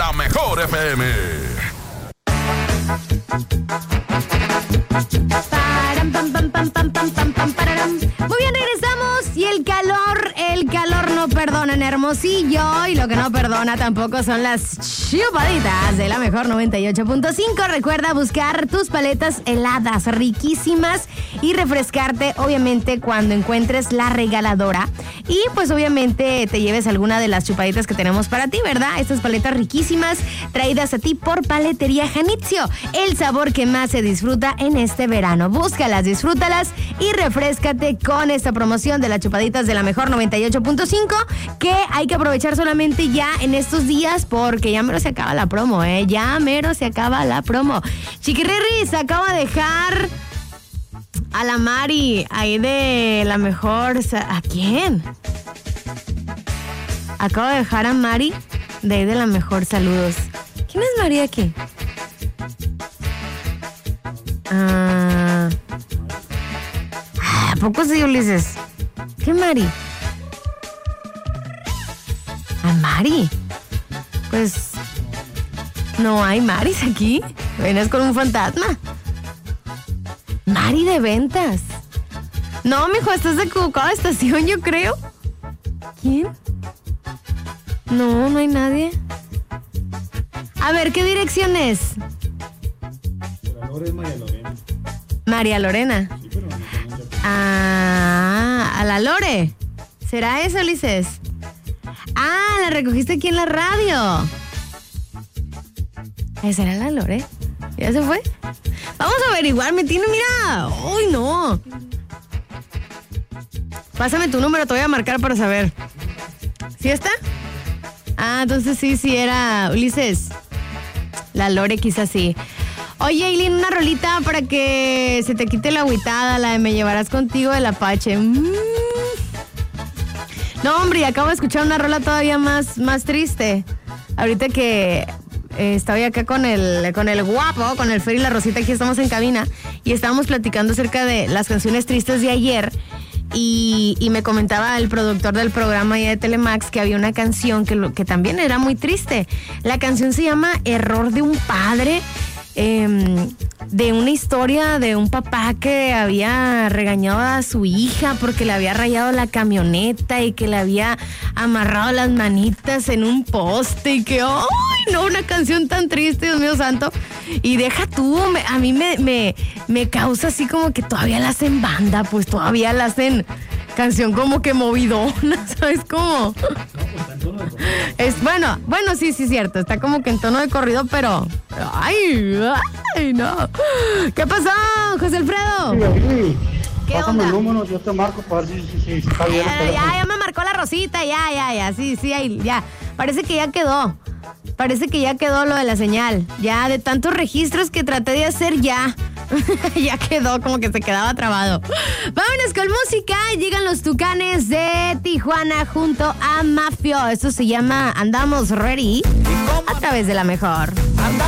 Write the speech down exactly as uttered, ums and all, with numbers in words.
la mejor F M. Muy bien, regresamos y el calor, el calor no perdona en Hermosillo y lo que no perdona tampoco son las chupaditas de la mejor noventa y ocho punto cinco. Recuerda buscar tus paletas heladas, riquísimas y refrescarte obviamente cuando encuentres la regaladora y pues obviamente te lleves alguna de las chupaditas que tenemos para ti, ¿verdad? Estas paletas riquísimas traídas a ti por Paletería Janitzio, el sabor que más se disfruta en este verano. Búscalas, disfrútalas y refréscate con esta promoción de las chupaditas de la mejor noventa y ocho punto cinco que hay que aprovechar solamente ya en estos días porque ya mero se acaba la promo, ¿eh? Ya mero se acaba la promo. Chiquirri se acaba de dejar a la Mari ahí de la mejor... ¿A quién? Acabo de dejar a Mari de ahí de la mejor. Saludos. ¿Quién es Mari aquí? Ah... ¿A poco sí, Ulises? ¿Qué Mari? ¿A Mari? Pues... no hay Maris aquí. Vienes con un fantasma. Mari de ventas. No, mijo, estás equivocado de estación, yo creo. ¿Quién? No, no hay nadie. A ver, ¿qué dirección es? La Lore es María Lorena. María Lorena. Sí, pero no tengo mucha pena. Ah, a la Lore. ¿Será eso, Ulises? Ah, la recogiste aquí en la radio. ¿Esa era la Lore? ¿Ya se fue? Vamos a averiguar, me tiene, mira. ¡Uy, no! Pásame tu número, te voy a marcar para saber. ¿Sí está? Ah, entonces sí, sí era Ulises. La Lore quizás sí. Oye, Eileen, una rolita para que se te quite la agüitada, la de Me Llevarás Contigo del Apache. Mm. No, hombre, acabo de escuchar una rola todavía más, más triste. Ahorita que... Eh, estaba acá con el, con el guapo, con el Fer y la Rosita, aquí estamos en cabina y estábamos platicando acerca de las canciones tristes de ayer y, y me comentaba el productor del programa de Telemax que había una canción que, lo, que también era muy triste. La canción se llama Error de un Padre, eh, de una historia de un papá que había regañado a su hija porque le había rayado la camioneta y que le había amarrado las manitas en un poste y que, ¡ay, no! Una canción tan triste, Dios mío santo. Y deja tú, me, a mí me, me, me causa así como que todavía la hacen banda, pues todavía la hacen canción como que movidona, ¿sabes cómo? No, pues está en tono de corrido. Es, bueno, bueno, sí, sí, cierto, está como que en tono de corrido, pero... ¡Ay! ¡Ay, no! ¿Qué pasó, José Alfredo? Sí, ¿Qué pásame onda? el número, yo te marco para ver si, si, si, si está bien. el Ya, teléfono. ya, ya me marcó la Rosita, ya, ya, ya, sí, sí, ahí, ya. Parece que ya quedó. Parece que ya quedó lo de la señal. Ya, de tantos registros que traté de hacer, ya. Ya quedó, como que se quedaba trabado. Vámonos con música. Llegan los Tucanes de Tijuana junto a Mafio. Esto se llama Andamos Ready a través de la mejor.